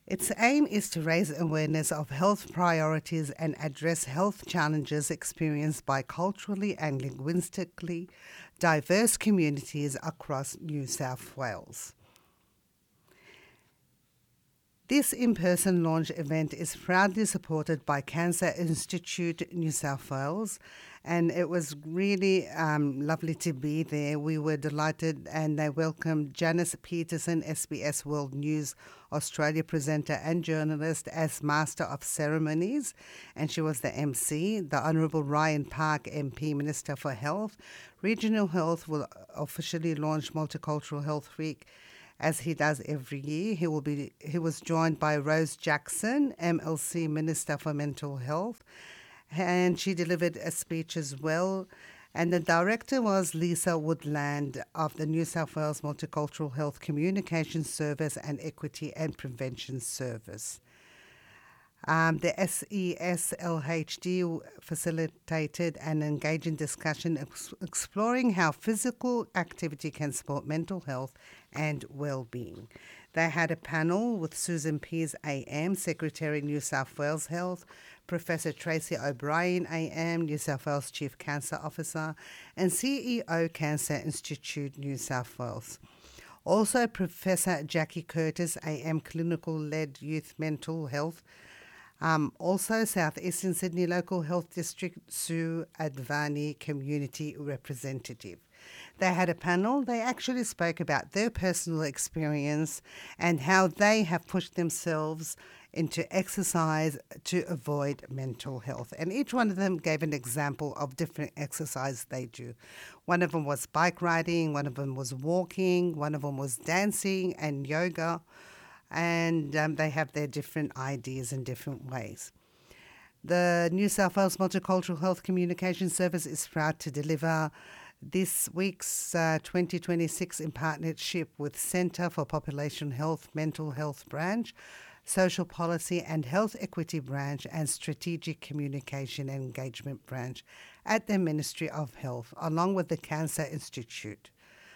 Its aim is to raise awareness of health priorities and address health challenges experienced by culturally and linguistically diverse communities across New South Wales. This in-person launch event is proudly supported by Cancer Institute New South Wales, and it was really lovely to be there. We were delighted, and they welcomed Janice Peterson, SBS World News Australia presenter and journalist, as Master of Ceremonies, and she was the MC. The Honourable Ryan Park, MP, Minister for Health. Regional Health will officially launch Multicultural Health Week as he does every year. He was joined by Rose Jackson, MLC Minister for Mental Health, and she delivered a speech as well. And the director was Lisa Woodland of the New South Wales Multicultural Health Communication Service and Equity and Prevention Service. The SESLHD facilitated an engaging discussion exploring how physical activity can support mental health and well-being. They had a panel with Susan Pearce AM, Secretary, New South Wales Health, Professor Tracy O'Brien AM, New South Wales Chief Cancer Officer, and CEO Cancer Institute New South Wales. Also, Professor Jackie Curtis AM, Clinical-Led Youth Mental Health. Also, South Eastern Sydney Local Health District Sue Advani Community Representative. They had a panel. They actually spoke about their personal experience and how they have pushed themselves into exercise to avoid mental health. And each one of them gave an example of different exercise they do. One of them was bike riding, one of them was walking, one of them was dancing and yoga. And they have their different ideas in different ways. The New South Wales Multicultural Health Communication Service is proud to deliver this week's 2026 in partnership with Centre for Population Health, Mental Health Branch, Social Policy and Health Equity Branch, and Strategic Communication and Engagement Branch at the Ministry of Health, along with the Cancer Institute.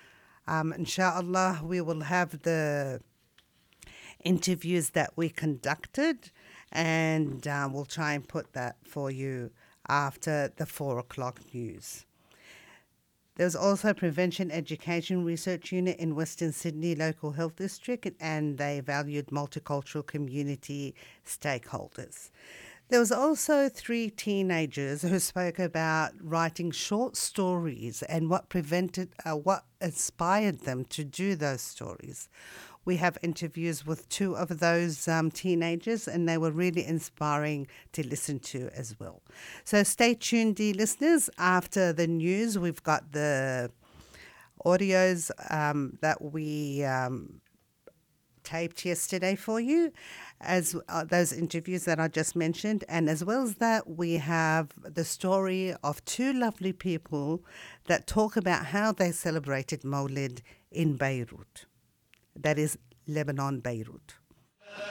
Inshallah, we will have the interviews that we conducted, and we'll try and put that for you after the 4 o'clock news. There's also Prevention Education Research Unit in Western Sydney Local Health District, and they valued multicultural community stakeholders. There was also 3 teenagers who spoke about writing short stories and what inspired them to do those stories. We have interviews with 2 of those teenagers, and they were really inspiring to listen to as well. So stay tuned, dear listeners. After the news, we've got the audios that we taped yesterday for you, as those interviews that I just mentioned. And as well as that, we have the story of 2 lovely people that talk about how they celebrated Mawlid in Beirut. That is Lebanon, Beirut.